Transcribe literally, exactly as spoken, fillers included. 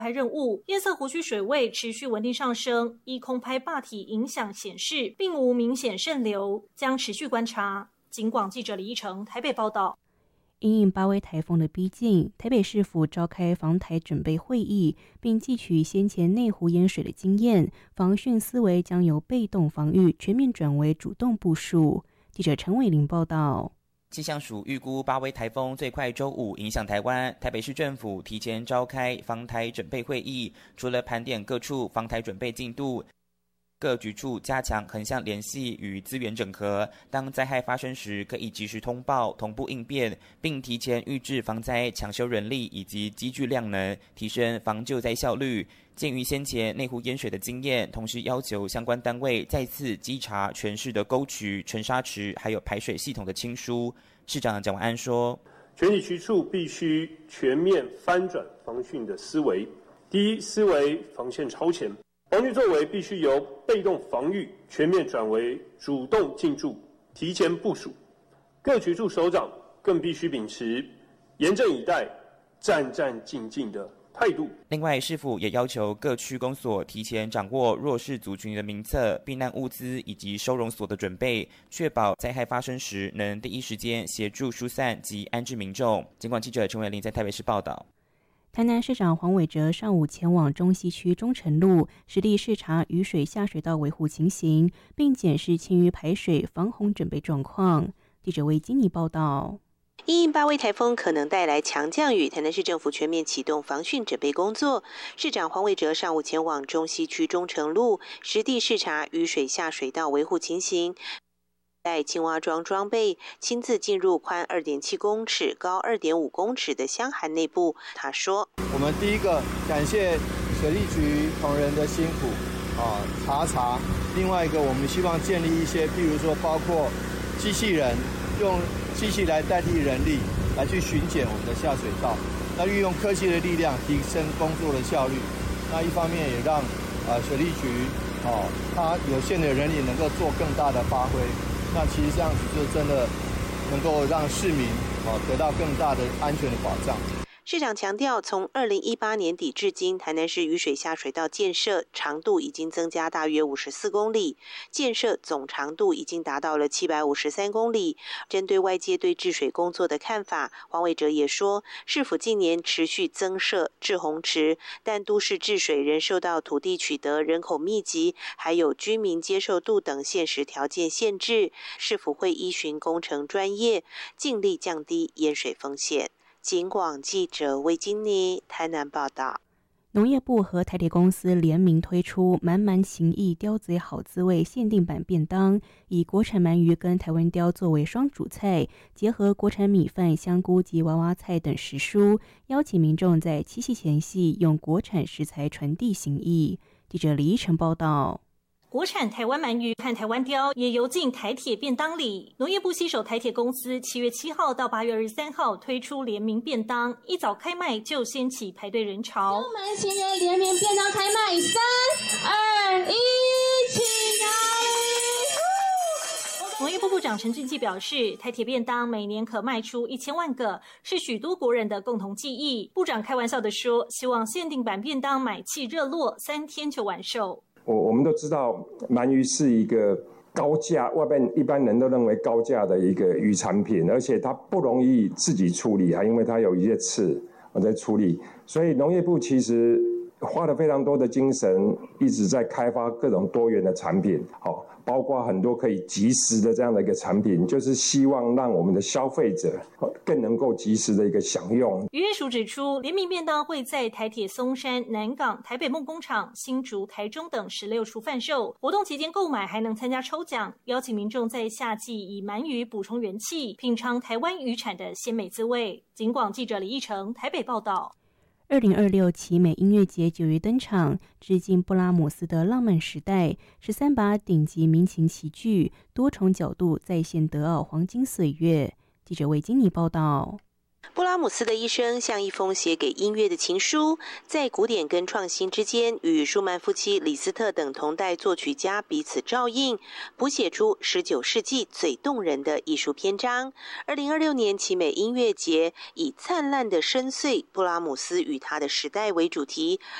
拍任务，夜色湖区水位持续稳定上升，依空拍坝体影响显示，并无明显渗流，将持续观察。警广记者李依成台北报道。 因应八威台风的逼近，台北市府召开防台准备会议，并汲取先前内湖淹水的经验，防汛思维将由被动防御全面转为主动部署。记者陈伟玲报道。 气象署预估八威台风最快周五影响台湾，台北市政府提前召开防台准备会议，除了盘点各处防台准备进度，各局处加强横向联系与资源整合，当灾害发生时可以及时通报、同步应变，并提前预置防灾抢修人力以及机具量能，提升防救灾效率。鉴于先前内湖淹水的经验，同时要求相关单位再次稽查全市的沟渠、沉沙池还有排水系统的清疏。市长蒋万安说， 全体局处必须全面翻转防汛的思维。第一，思维防线超前，防御作为必须由被动防御全面转为主动进驻，提前部署。各局处首长更必须秉持严阵以待、战战兢兢的态度。 另外，市府也要求各区公所提前掌握弱势族群的名册、避难物资以及收容所的准备，确保灾害发生时能第一时间协助疏散及安置民众。警广记者陈伟玲在台北市报道。 台南市长黄伟哲上午前往中西区中城路实地视察雨水下水道维护情形，并检视清淤排水防洪准备状况。记者为金妮报道。 因应八威台风可能带来强降雨，台南市政府全面启动防汛准备工作。市长黄伟哲上午前往中西区中城路实地视察雨水下水道维护情形，带青蛙装装备，亲自进入宽 二点七公尺、高 二点五公尺的箱涵内部。他说：“ 我们第一个感谢水利局同仁的辛苦啊，查查。另外一个，我们希望建立一些，譬如说，包括机器人，用机器来代替人力，来去巡检我们的下水道。那运用科技的力量，提升工作的效率。那一方面也让啊水利局哦，它有限的人力能够做更大的发挥。那其实这样子就真的能够让市民哦得到更大的安全的保障。” 市长强调，从二零一八年底至今，台南市雨水下水道建设长度已经增加大约五十四公里，建设总长度已经达到了七百五十三公里。针对外界对治水工作的看法，黄伟哲也说，市府近年持续增设滞洪池，但都市治水仍受到土地取得、人口密集，还有居民接受度等现实条件限制。市府会依循工程专业，尽力降低淹水风险。警广记者魏金妮台南报道。 农业部和台铁公司联名推出满满情意刁贼好滋味限定版便当，以国产鳗鱼跟台湾鲷作为双主菜，结合国产米饭、香菇及娃娃菜等食蔬，邀请民众在七夕前夕用国产食材传递心意。记者李依晨报道。 国产台湾鳗鱼和台湾鲷也游进台铁便当里。农业部携手台铁公司，七月七号到八月二十三号推出联名便当，一早开卖就掀起排队人潮。 我们情人联名便当开卖，三二一，起来！ 农业部部长陈俊基表示，台铁便当每年可卖出一千万个，是许多国人的共同记忆。部长开玩笑地说，希望限定版便当买气热络，三天就完售。 我我们都知道，鳗鱼是一个高价，外面一般人都认为高价的一个鱼产品，而且它不容易自己处理啊，因为它有一些刺我在处理，所以农业部其实花了非常多的精神，一直在开发各种多元的产品，好，包括很多可以即时的这样的一个产品，就是希望让我们的消费者更能够即时的一个享用。 渔业署指出，联名便当会在台铁松山、南港、台北梦工厂、新竹、台中等十六处贩售。活动期间购买还能参加抽奖，邀请民众在夏季以鳗鱼补充元气，品尝台湾渔产的鲜美滋味。警广记者李义成台北报道。 二零二六奇美音乐节九月登场，致敬布拉姆斯的浪漫时代，十三把顶级民情齐聚，多重角度再现德奥黄金岁月。记者魏金妮报道。 布拉姆斯的一生像一封写给音乐的情书，在古典跟创新之间，与舒曼夫妻、李斯特等同代作曲家彼此照应，谱写出十九世纪最动人的艺术篇章。二零二六年奇美音乐节以灿烂的深邃布拉姆斯与他的时代为主题，